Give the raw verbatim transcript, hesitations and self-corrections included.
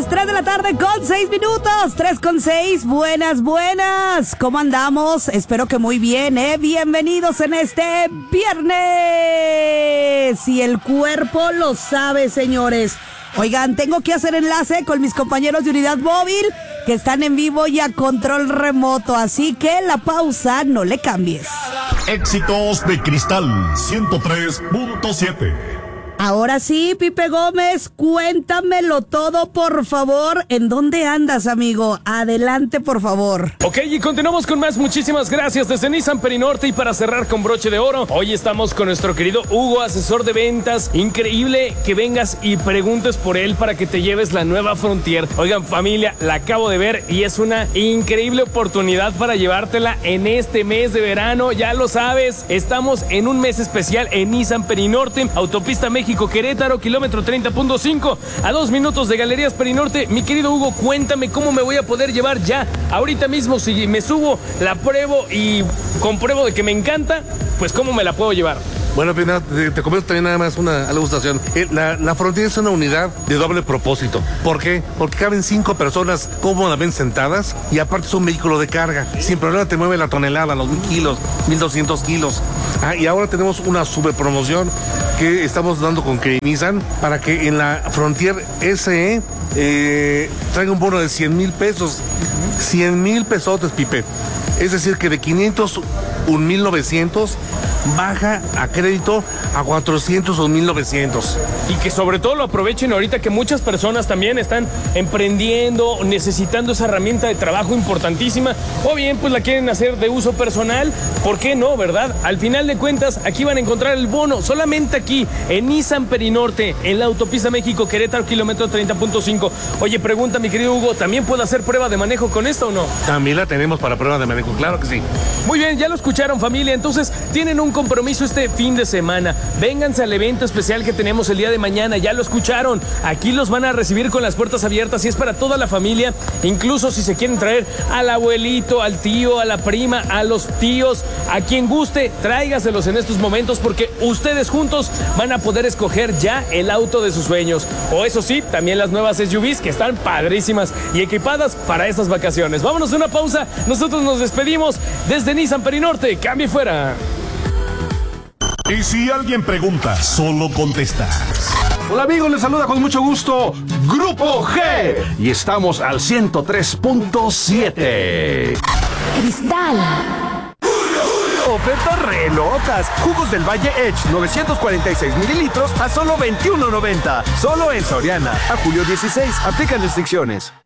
las tres de la tarde con seis minutos. tres con seis. Buenas, buenas. ¿Cómo andamos? Espero que muy bien, ¿eh? Bienvenidos en este viernes. Y el cuerpo lo sabe, señores. Oigan, tengo que hacer enlace con mis compañeros de Unidad Móvil que están en vivo y a control remoto. Así que la pausa no le cambies. Éxitos de Cristal ciento tres punto siete. Ahora sí, Pipe Gómez, cuéntamelo todo, por favor. ¿En dónde andas, amigo? Adelante, por favor. Ok, y continuamos con más. Muchísimas gracias desde Nissan Perinorte. Y para cerrar con broche de oro, hoy estamos con nuestro querido Hugo, asesor de ventas. Increíble que vengas y preguntes por él para que te lleves la nueva Frontier. Oigan, familia, la acabo de ver y es una increíble oportunidad para llevártela en este mes de verano. Ya lo sabes, estamos en un mes especial en Nissan Perinorte, Autopista México Querétaro, kilómetro treinta punto cinco, a dos minutos de Galerías Perinorte. Mi querido Hugo, cuéntame cómo me voy a poder llevar ya, ahorita mismo, si me subo, la pruebo y compruebo de que me encanta, pues cómo me la puedo llevar. Bueno, primero te, te comento también nada más una ilustración. La, la Frontier es una unidad de doble propósito. ¿Por qué? Porque caben cinco personas cómodamente sentadas y aparte es un vehículo de carga. Sin problema te mueve la tonelada, los mil kilos, mil doscientos kilos. Ah, y ahora tenemos una super promoción que estamos dando con Nissan para que en la Frontier S E eh, traiga un bono de cien mil pesos. cien mil pesotes, Pipe. Es decir, que de quinientos un mil novecientos baja a crédito a cuatrocientos un mil novecientos. Y que sobre todo lo aprovechen ahorita que muchas personas también están emprendiendo, necesitando esa herramienta de trabajo importantísima, o bien pues la quieren hacer de uso personal. ¿Por qué no, verdad? Al final de cuentas, aquí van a encontrar el bono, solamente aquí, en Nissan Perinorte, en la Autopista México Querétaro, kilómetro treinta punto cinco. Oye, pregunta, mi querido Hugo, ¿también puedo hacer prueba de manejo con esto o no? También la tenemos para prueba de manejo, claro que sí. Muy bien, ya lo escucharon, familia. Entonces, tienen un compromiso este fin de semana. Vénganse al evento especial que tenemos el día de mañana. Ya lo escucharon. Aquí los van a recibir con las puertas abiertas y es para toda la familia. Incluso si se quieren traer al abuelito, al tío, a la prima, a los tíos, a quien guste, tráigaselos en estos momentos porque ustedes juntos van a poder escoger ya el auto de sus sueños. O eso sí, también las nuevas S U Vs que están padrísimas y equipadas para estas vacaciones. Vámonos a una pausa. Nosotros nos despedimos desde Nissan Perinorte. Cambie fuera. Y si alguien pregunta, solo contestas. Hola amigos, les saluda con mucho gusto Grupo G y estamos al ciento tres punto siete. Cristal. Ofertas re locas. Jugos del Valle Edge novecientos cuarenta y seis mililitros a solo veintiuno noventa. Solo en Soriana. A julio dieciséis. Aplican restricciones.